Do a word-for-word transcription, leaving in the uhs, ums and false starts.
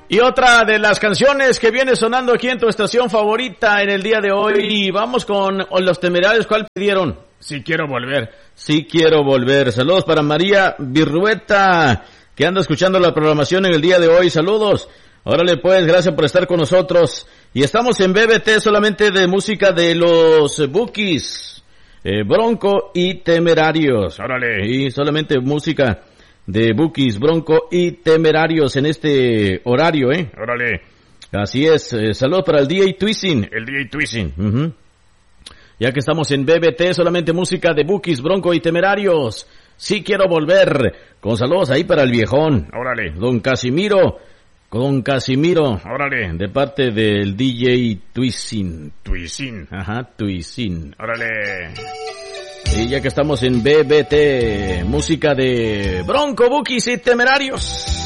Y otra de las canciones que viene sonando aquí en tu estación favorita en el día de hoy. Y vamos con Los Temerarios. ¿Cuál pidieron? Sí quiero volver. Sí quiero volver. Saludos para María Virrueta, que anda escuchando la programación en el día de hoy. Saludos. Órale pues, gracias por estar con nosotros. Y estamos en B B T solamente de música de los Bukis, eh, Bronco y Temerarios. Órale, y solamente música de Bukis, Bronco y Temerarios en este horario, ¿eh? Órale. Así es. Eh, saludos para el D J Twisin. El D J Twisin. Uh-huh. Ya que estamos en B B T, solamente música de Bukis, Bronco y Temerarios. Sí quiero volver. Con saludos ahí para el viejón. Órale. Don Casimiro. Don Casimiro. Órale. De parte del D J Twisin. Twisin. Ajá, Twisin. Órale. Y ya que estamos en B B T, música de Bronco, Bukis y Temerarios.